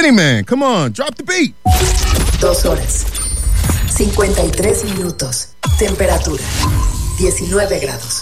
Benny Man, come on, drop the beat. 2 horas, 53 minutos. Temperatura, 19 grados.